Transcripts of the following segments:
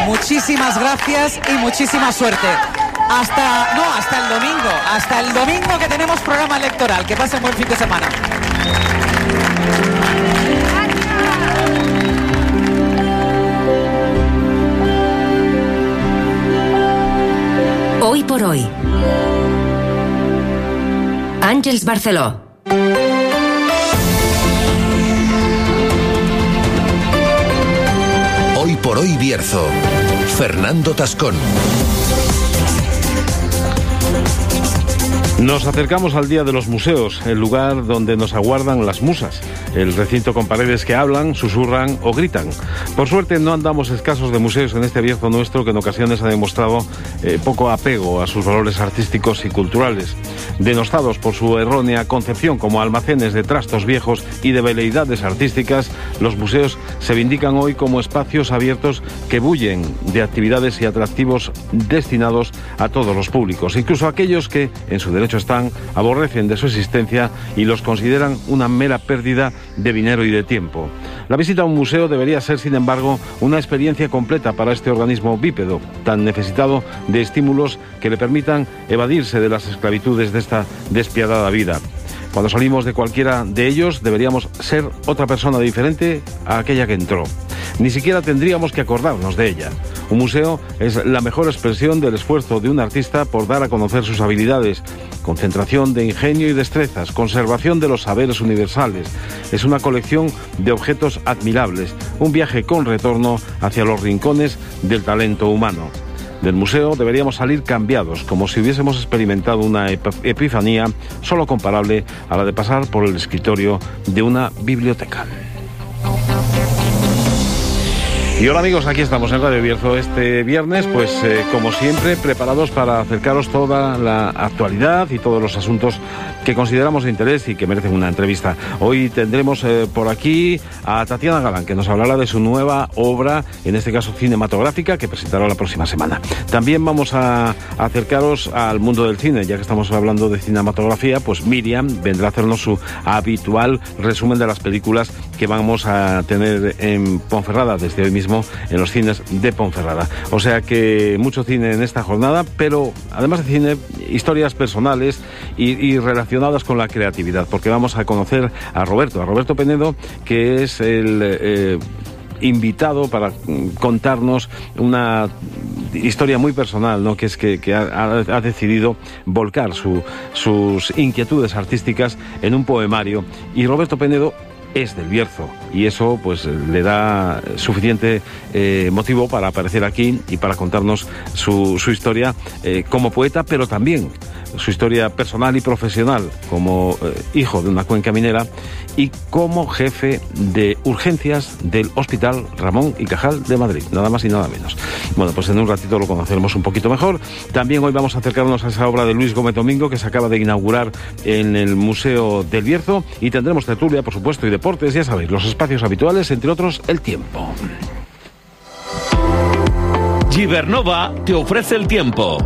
muchísimas gracias y muchísima suerte. Hasta el domingo que tenemos programa electoral. Que pasen buen fin de semana. Hoy por hoy. Àngels Barceló. Hoy por hoy Bierzo. Fernando Tascón. Nos acercamos al Día de los Museos, el lugar donde nos aguardan las musas, el recinto con paredes que hablan, susurran o gritan. Por suerte no andamos escasos de museos en este Bierzo nuestro, que en ocasiones ha demostrado poco apego a sus valores artísticos y culturales. Denostados por su errónea concepción como almacenes de trastos viejos y de veleidades artísticas, los museos se vindican hoy como espacios abiertos que bullen de actividades y atractivos destinados a todos los públicos, incluso aquellos que, en su derecho están, aborrecen de su existencia y los consideran una mera pérdida de dinero y de tiempo. La visita a un museo debería ser, sin embargo, una experiencia completa para este organismo bípedo, tan necesitado de estímulos que le permitan evadirse de las esclavitudes de esta despiadada vida. Cuando salimos de cualquiera de ellos, deberíamos ser otra persona diferente a aquella que entró. Ni siquiera tendríamos que acordarnos de ella. Un museo es la mejor expresión del esfuerzo de un artista por dar a conocer sus habilidades, concentración de ingenio y destrezas, conservación de los saberes universales. Es una colección de objetos admirables, un viaje con retorno hacia los rincones del talento humano. Del museo deberíamos salir cambiados, como si hubiésemos experimentado una epifanía solo comparable a la de pasar por el escritorio de una biblioteca. Y hola amigos, aquí estamos en Radio Bierzo este viernes, pues como siempre preparados para acercaros toda la actualidad y todos los asuntos que consideramos de interés y que merecen una entrevista. Hoy tendremos por aquí a Tatiana Galán, que nos hablará de su nueva obra, en este caso cinematográfica, que presentará la próxima semana. También vamos a acercaros al mundo del cine, ya que estamos hablando de cinematografía, pues Miriam vendrá a hacernos su habitual resumen de las películas que vamos a tener en Ponferrada desde hoy mismo en los cines de Ponferrada. O sea que mucho cine en esta jornada, pero además de cine, historias personales y relacionadas con la creatividad, porque vamos a conocer a Roberto Penedo, que es el invitado para contarnos una historia muy personal, ¿no? Que es que ha decidido volcar sus inquietudes artísticas en un poemario. Y Roberto Penedo es del Bierzo, y eso pues le da suficiente motivo para aparecer aquí y para contarnos su historia como poeta, pero también su historia personal y profesional como hijo de una cuenca minera y como jefe de urgencias del Hospital Ramón y Cajal de Madrid, nada más y nada menos. Bueno, pues en un ratito lo conoceremos un poquito mejor. También hoy vamos a acercarnos a esa obra de Luis Gómez Domingo que se acaba de inaugurar en el Museo del Bierzo, y tendremos tertulia, por supuesto, y deportes, ya sabéis, los espacios habituales, entre otros, el tiempo. Gibernova te ofrece el tiempo.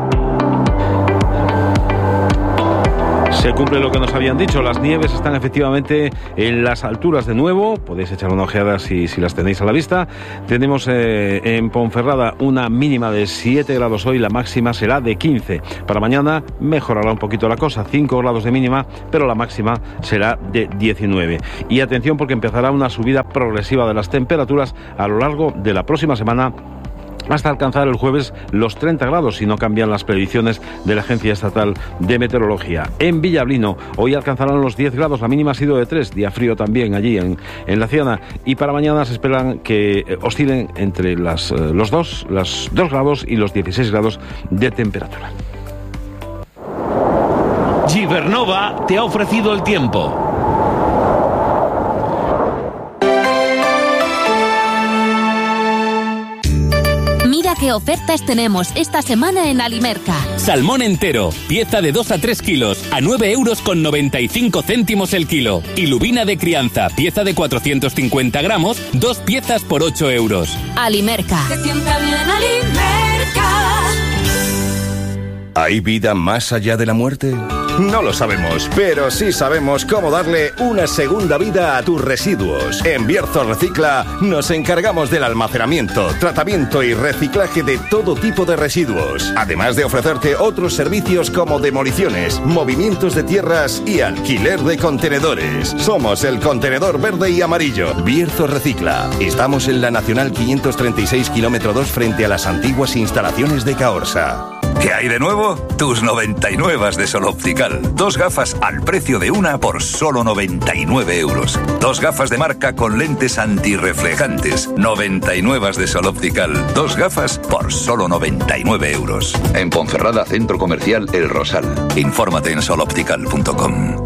Se cumple lo que nos habían dicho, las nieves están efectivamente en las alturas de nuevo, podéis echar una ojeada si las tenéis a la vista. Tenemos en Ponferrada una mínima de 7 grados hoy, la máxima será de 15. Para mañana mejorará un poquito la cosa, 5 grados de mínima, pero la máxima será de 19. Y atención, porque empezará una subida progresiva de las temperaturas a lo largo de la próxima semana, hasta alcanzar el jueves los 30 grados si no cambian las predicciones de la Agencia Estatal de Meteorología. En Villablino hoy alcanzarán los 10 grados, la mínima ha sido de 3, día frío también allí en la Ciana, y para mañana se esperan que oscilen entre los 2 grados y los 16 grados de temperatura. Gibernova te ha ofrecido el tiempo. ¿Qué ofertas tenemos esta semana en Alimerca? Salmón entero, pieza de 2 a 3 kilos, a 9,95 € el kilo. Y lubina de crianza, pieza de 450 gramos, 2 piezas por 8 euros. Alimerca. Se sienta bien Alimerca. ¿Hay vida más allá de la muerte? No lo sabemos, pero sí sabemos cómo darle una segunda vida a tus residuos. En Bierzo Recicla nos encargamos del almacenamiento, tratamiento y reciclaje de todo tipo de residuos, además de ofrecerte otros servicios como demoliciones, movimientos de tierras y alquiler de contenedores. Somos el contenedor verde y amarillo. Bierzo Recicla. Estamos en la Nacional 536 km 2 frente a las antiguas instalaciones de Caorsa. ¿Qué hay de nuevo? Tus 99 de Sol Optical. 2 gafas al precio de una por solo 99 euros. 2 gafas de marca con lentes antirreflejantes. 99 de Sol Optical. 2 gafas por solo 99 euros. En Ponferrada, Centro Comercial El Rosal. Infórmate en soloptical.com.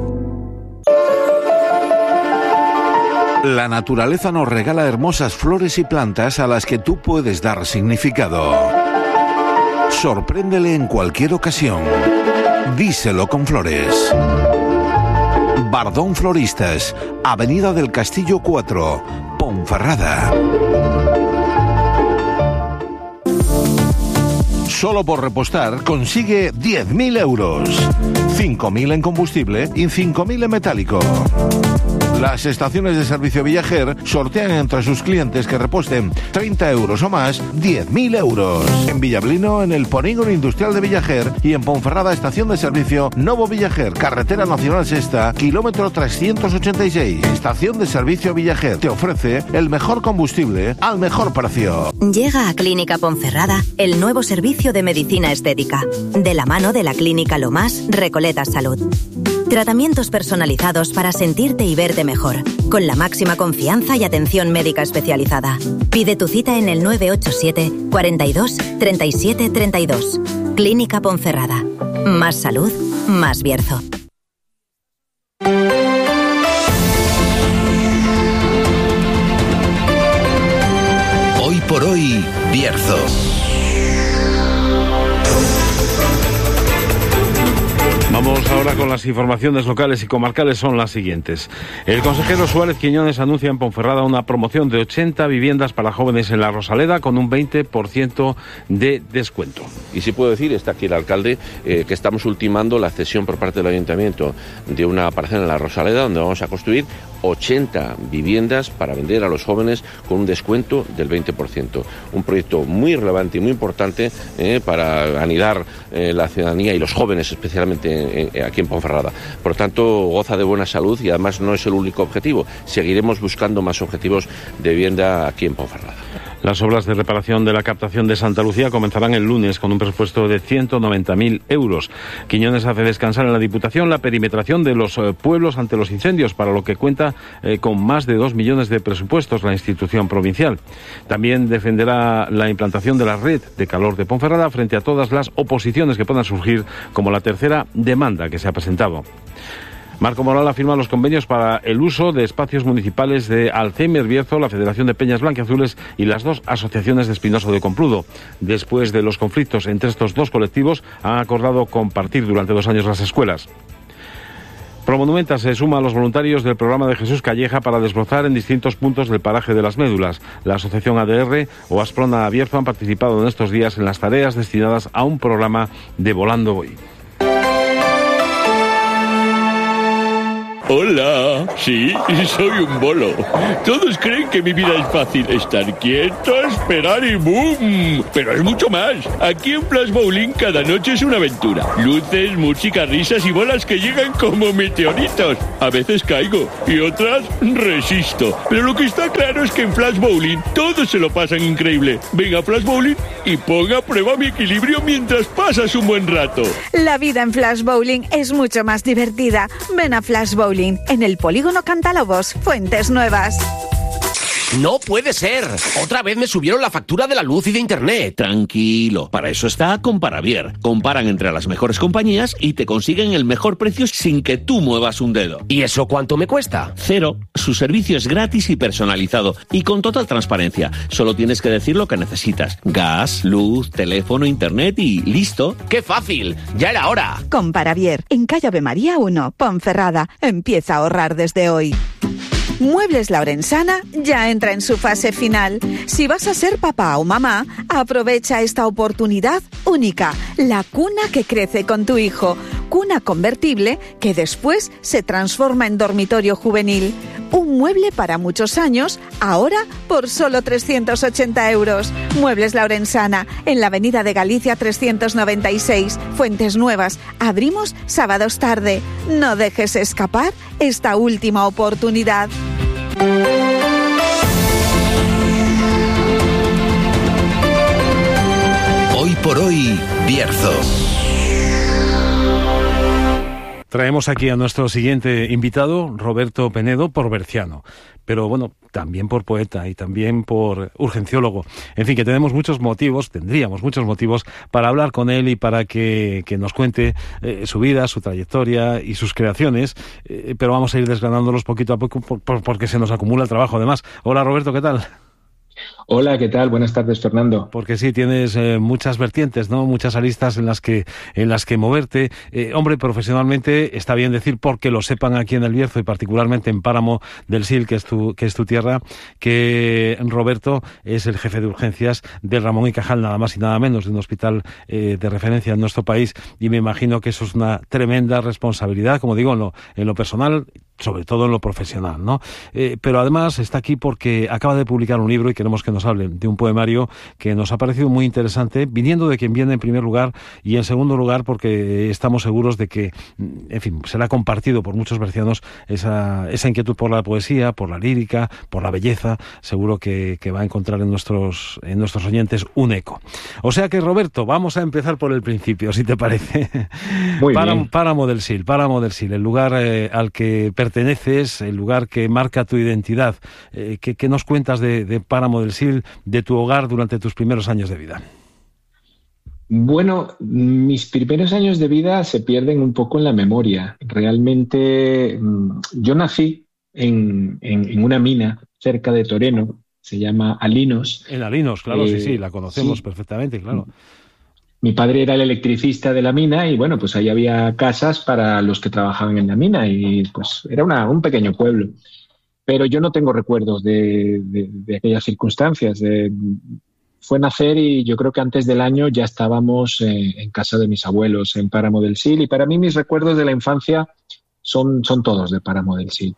La naturaleza nos regala hermosas flores y plantas a las que tú puedes dar significado. Sorpréndele en cualquier ocasión. Díselo con flores. Bardón Floristas, Avenida del Castillo 4, Ponferrada. Solo por repostar consigue 10.000 euros. 5.000 en combustible y 5.000 en metálico. Las estaciones de servicio Viajer sortean entre sus clientes que reposten 30 euros o más 10.000 euros. En Villablino, en el Polígono Industrial de Viajer, y en Ponferrada, estación de servicio Novo Viajer, Carretera Nacional Sexta, kilómetro 386. Estación de servicio Viajer te ofrece el mejor combustible al mejor precio. Llega a Clínica Ponferrada el nuevo servicio de medicina estética, de la mano de la Clínica Lomás Recoleta Salud. Tratamientos personalizados para sentirte y verte mejor, con la máxima confianza y atención médica especializada. Pide tu cita en el 987 42 37 32. Clínica Ponferrada. Más salud, más Bierzo. Hoy por hoy, Bierzo. Vamos ahora con las informaciones locales y comarcales. Son las siguientes. El consejero Suárez Quiñones anuncia en Ponferrada una promoción de 80 viviendas para jóvenes en la Rosaleda con un 20% de descuento. Y sí puedo decir, está aquí el alcalde, que estamos ultimando la cesión por parte del ayuntamiento de una parcela en la Rosaleda donde vamos a construir 80 viviendas para vender a los jóvenes con un descuento del 20%. Un proyecto muy relevante y muy importante para anidar la ciudadanía y los jóvenes especialmente aquí en Ponferrada. Por lo tanto, goza de buena salud y además no es el único objetivo. Seguiremos buscando más objetivos de vivienda aquí en Ponferrada. Las obras de reparación de la captación de Santa Lucía comenzarán el lunes con un presupuesto de 190.000 euros. Quiñones hace descansar en la Diputación la perimetración de los pueblos ante los incendios, para lo que cuenta con más de 2 millones de presupuestos la institución provincial. También defenderá la implantación de la red de calor de Ponferrada frente a todas las oposiciones que puedan surgir, como la tercera demanda que se ha presentado. Marco Moral firma los convenios para el uso de espacios municipales de Alzheimer Bierzo, la Federación de Peñas Blanquiazules y las dos asociaciones de Espinoso de Compludo. Después de los conflictos entre estos dos colectivos, han acordado compartir durante 2 años las escuelas. Promonumenta se suma a los voluntarios del programa de Jesús Calleja para desbrozar en distintos puntos del paraje de las Médulas. La asociación ADR o Asprona Bierzo han participado en estos días en las tareas destinadas a un programa de Volando Hoy. Hola, sí, soy un bolo. Todos creen que mi vida es fácil. Estar quieto, esperar y ¡boom! Pero es mucho más. Aquí en Flash Bowling cada noche es una aventura. Luces, música, risas y bolas que llegan como meteoritos. A veces caigo y otras resisto. Pero lo que está claro es que en Flash Bowling todos se lo pasan increíble. Venga a Flash Bowling y ponga a prueba mi equilibrio mientras pasas un buen rato. La vida en Flash Bowling es mucho más divertida. Ven a Flash Bowling en el Polígono Cantalobos, Fuentes Nuevas. No puede ser. Otra vez me subieron la factura de la luz y de internet. Tranquilo. Para eso está Comparavier. Comparan entre las mejores compañías y te consiguen el mejor precio sin que tú muevas un dedo. ¿Y eso cuánto me cuesta? 0. Su servicio es gratis y personalizado y con total transparencia. Solo tienes que decir lo que necesitas. Gas, luz, teléfono, internet y listo. ¡Qué fácil! ¡Ya era hora! Comparavier, en calle Ave María 1, Ponferrada. Empieza a ahorrar desde hoy. Muebles La Orensana ya entra en su fase final. Si vas a ser papá o mamá, aprovecha esta oportunidad única, la cuna que crece con tu hijo. cuna convertible que después se transforma en dormitorio juvenil. Un mueble para muchos años, ahora por solo 380 euros. Muebles La Orensana, en la Avenida de Galicia 396, Fuentes Nuevas. Abrimos sábados tarde. No dejes escapar esta última oportunidad. Hoy por hoy, Bierzo. Traemos aquí a nuestro siguiente invitado, Roberto Penedo, por berciano, pero bueno, también por poeta y también por urgenciólogo. En fin, que tendríamos muchos motivos para hablar con él y para que nos cuente su vida, su trayectoria y sus creaciones, pero vamos a ir desgranándolos poquito a poco porque se nos acumula el trabajo además. Hola Roberto, ¿qué tal? Hola, ¿qué tal? Buenas tardes, Fernando. Porque sí, tienes muchas vertientes, ¿no? Muchas aristas en las que moverte. Hombre, profesionalmente, está bien decir, porque lo sepan aquí en el Bierzo y particularmente en Páramo del Sil, que es tu tierra, que Roberto es el jefe de urgencias del Ramón y Cajal, nada más y nada menos, de un hospital de referencia en nuestro país, y me imagino que eso es una tremenda responsabilidad, como digo, en lo personal, sobre todo en lo profesional, ¿no? Pero además está aquí porque acaba de publicar un libro y queremos que nos hable de un poemario que nos ha parecido muy interesante, viniendo de quien viene en primer lugar y en segundo lugar porque estamos seguros de que, en fin, será compartido por muchos bercianos esa inquietud por la poesía, por la lírica, por la belleza. Seguro que va a encontrar en nuestros oyentes un eco. O sea que, Roberto, vamos a empezar por el principio, si te parece. Muy bien. Páramo del Sil, el lugar al que perteneces, el lugar que marca tu identidad. ¿Qué nos cuentas de Páramo del Sil, de tu hogar durante tus primeros años de vida? Bueno, mis primeros años de vida se pierden un poco en la memoria. Realmente yo nací en una mina cerca de Toreno, se llama Alinos. En Alinos, claro, sí, la conocemos perfectamente, claro. Mi padre era el electricista de la mina y bueno, pues ahí había casas para los que trabajaban en la mina y pues era un pequeño pueblo. Pero yo no tengo recuerdos de aquellas circunstancias. Fue nacer y yo creo que antes del año ya estábamos en casa de mis abuelos en Páramo del Sil y para mí mis recuerdos de la infancia son todos de Páramo del Sil.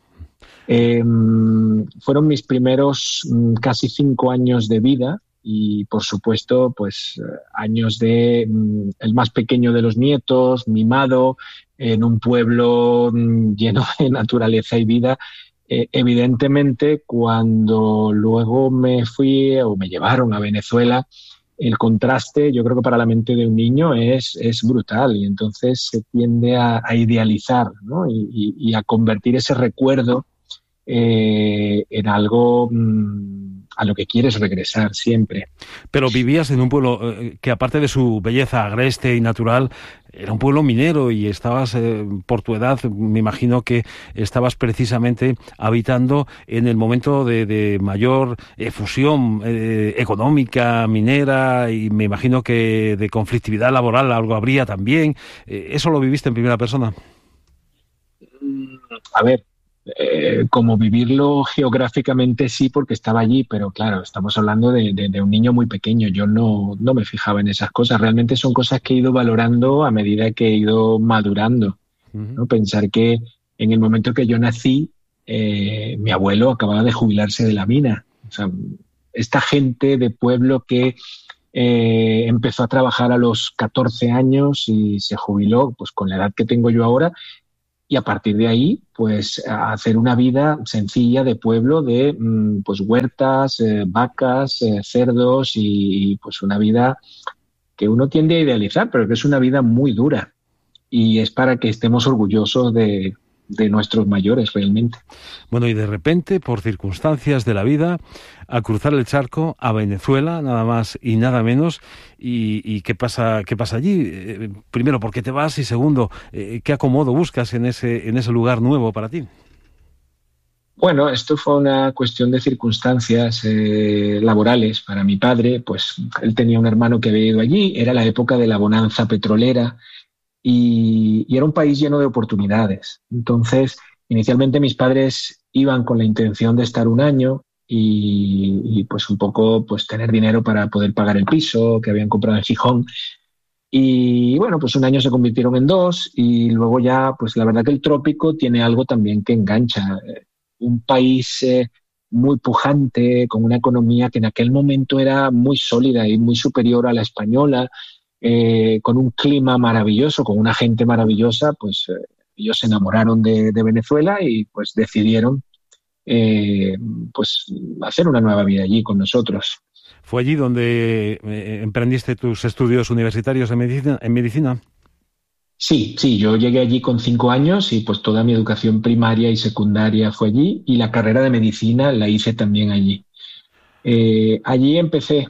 Fueron mis primeros casi 5 años de vida. Y, por supuesto, pues años de el más pequeño de los nietos, mimado, en un pueblo lleno de naturaleza y vida. Evidentemente, cuando luego me fui o me llevaron a Venezuela, el contraste, yo creo que para la mente de un niño es brutal y entonces se tiende a idealizar, ¿no? y a convertir ese recuerdo en algo a lo que quieres regresar siempre. Pero vivías en un pueblo que, aparte de su belleza agreste y natural, era un pueblo minero y estabas, por tu edad, me imagino que estabas precisamente habitando en el momento de mayor fusión económica, minera, y me imagino que de conflictividad laboral algo habría también. ¿Eso lo viviste en primera persona? A ver, como vivirlo geográficamente sí, porque estaba allí, pero claro, estamos hablando de un niño muy pequeño. Yo no me fijaba en esas cosas. Realmente son cosas que he ido valorando a medida que he ido madurando, ¿no? Pensar que en el momento que yo nací, mi abuelo acababa de jubilarse de la mina. O sea, esta gente de pueblo que empezó a trabajar a los 14 años y se jubiló pues con la edad que tengo yo ahora. Y a partir de ahí, pues, a hacer una vida sencilla de pueblo, de pues huertas, vacas, cerdos y pues una vida que uno tiende a idealizar, pero que es una vida muy dura. Y es para que estemos orgullosos de nuestros mayores realmente. Bueno, y de repente, por circunstancias de la vida, a cruzar el charco a Venezuela, nada más y nada menos. ¿Y qué pasa allí? Primero, ¿por qué te vas? Y segundo, ¿qué acomodo buscas en ese lugar nuevo para ti? Bueno, esto fue una cuestión de circunstancias laborales. Para mi padre, pues él tenía un hermano que había ido allí, era la época de la bonanza petrolera, y era un país lleno de oportunidades. Entonces, inicialmente mis padres iban con la intención de estar un año y pues un poco pues tener dinero para poder pagar el piso que habían comprado en Gijón. Y bueno, pues un año se convirtieron en 2 y luego ya, pues la verdad que el trópico tiene algo también que engancha. Un país muy pujante, con una economía que en aquel momento era muy sólida y muy superior a la española, con un clima maravilloso, con una gente maravillosa, pues ellos se enamoraron de Venezuela y pues decidieron pues hacer una nueva vida allí con nosotros. ¿Fue allí donde emprendiste tus estudios universitarios en medicina? Sí, yo llegué allí con 5 años y pues toda mi educación primaria y secundaria fue allí y la carrera de medicina la hice también allí. Allí empecé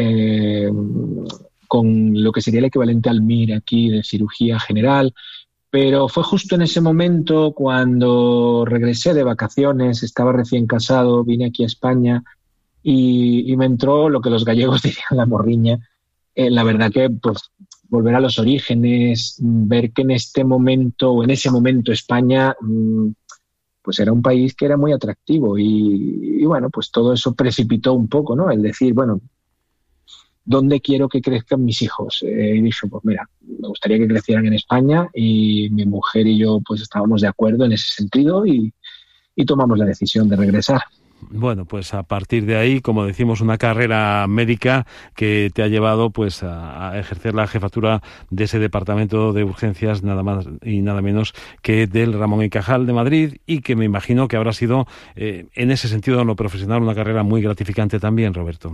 con lo que sería el equivalente al MIR aquí de cirugía general, pero fue justo en ese momento cuando regresé de vacaciones, estaba recién casado, vine aquí a España y me entró lo que los gallegos dirían la morriña. La verdad que pues volver a los orígenes, ver que en ese momento España pues era un país que era muy atractivo y bueno, pues todo eso precipitó un poco, ¿no? El decir, bueno, ¿dónde quiero que crezcan mis hijos? Y dije, pues mira, me gustaría que crecieran en España y mi mujer y yo pues estábamos de acuerdo en ese sentido y tomamos la decisión de regresar. Bueno, pues a partir de ahí, como decimos, una carrera médica que te ha llevado pues a ejercer la jefatura de ese departamento de urgencias nada más y nada menos que del Ramón y Cajal de Madrid y que me imagino que habrá sido en ese sentido en lo profesional una carrera muy gratificante también, Roberto.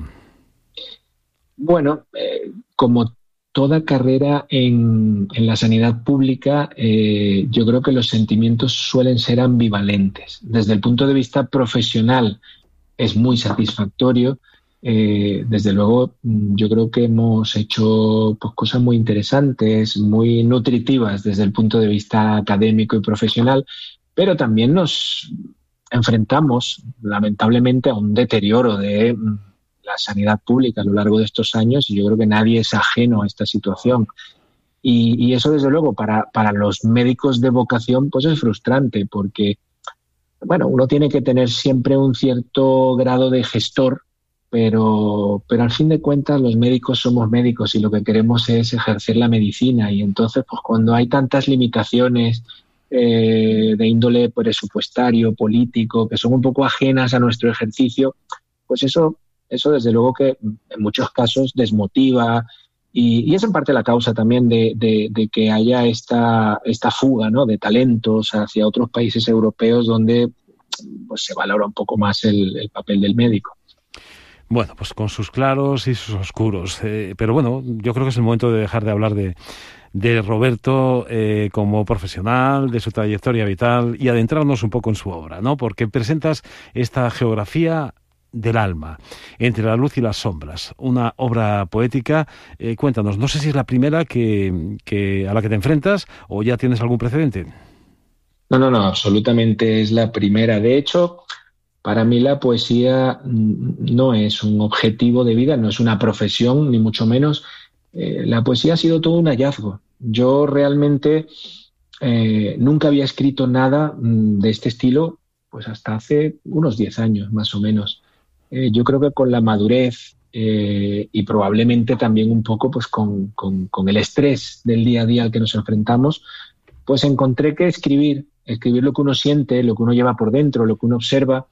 Bueno, como toda carrera en la sanidad pública, yo creo que los sentimientos suelen ser ambivalentes. Desde el punto de vista profesional es muy satisfactorio. Desde luego, yo creo que hemos hecho pues, cosas muy interesantes, muy nutritivas desde el punto de vista académico y profesional, pero también nos enfrentamos, lamentablemente, a un deterioro de la sanidad pública a lo largo de estos años y yo creo que nadie es ajeno a esta situación. Y eso, desde luego, para los médicos de vocación, pues es frustrante porque, bueno, uno tiene que tener siempre un cierto grado de gestor, pero al fin de cuentas los médicos somos médicos y lo que queremos es ejercer la medicina y entonces, pues cuando hay tantas limitaciones de índole presupuestario, político, que son un poco ajenas a nuestro ejercicio, pues eso desde luego que en muchos casos desmotiva y es en parte la causa también de que haya esta fuga, ¿no?, de talentos hacia otros países europeos donde pues, se valora un poco más el papel del médico. Bueno, pues con sus claros y sus oscuros. Pero bueno, yo creo que es el momento de dejar de hablar de Roberto como profesional, de su trayectoria vital y adentrarnos un poco en su obra, ¿no? Porque presentas esta geografía del alma, entre la luz y las sombras, una obra poética. Cuéntanos, no sé si es la primera a la que te enfrentas o ya tienes algún precedente. No, absolutamente es la primera. De hecho, para mí la poesía no es un objetivo de vida, no es una profesión, ni mucho menos. La poesía ha sido todo un hallazgo. Yo realmente nunca había escrito nada de este estilo, pues hasta hace unos 10 años, más o menos. Yo creo que con la madurez y probablemente también un poco pues con el estrés del día a día al que nos enfrentamos, pues encontré que escribir lo que uno siente, lo que uno lleva por dentro, lo que uno observa,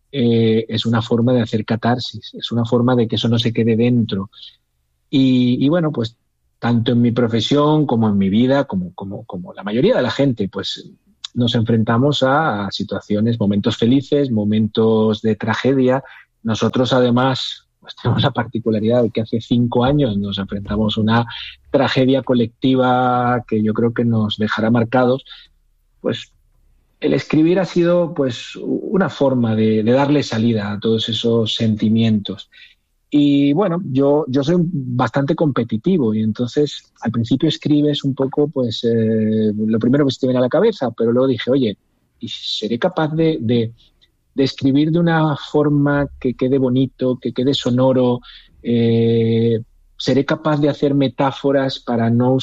es una forma de hacer catarsis, es una forma de que eso no se quede dentro. Y bueno, pues tanto en mi profesión como en mi vida, como la mayoría de la gente, pues nos enfrentamos a situaciones, momentos felices, momentos de tragedia. Nosotros, además, pues tenemos la particularidad de que hace 5 años nos enfrentamos a una tragedia colectiva que yo creo que nos dejará marcados. Pues el escribir ha sido pues una forma de darle salida a todos esos sentimientos. Y bueno, yo soy bastante competitivo y entonces al principio escribes un poco pues lo primero que se te viene a la cabeza, pero luego dije, oye, ¿y seré capaz de escribir de una forma que quede bonito, que quede sonoro? ¿Seré capaz de hacer metáforas para no